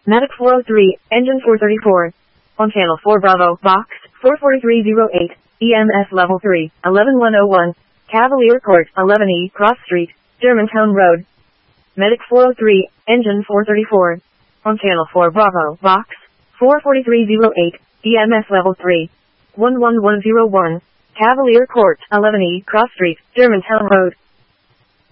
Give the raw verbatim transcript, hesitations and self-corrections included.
Medic four oh three, engine four thirty-four. On channel four Bravo, box, four four three zero eight, E M S level three, eleven one oh one, Cavalier Court, eleven E, Cross Street, Germantown Road. Medic four oh three, engine four thirty-four. On channel four Bravo, box, four four three zero eight, E M S level three, one one one oh one, Cavalier Court, eleven E, Cross Street, Germantown Road.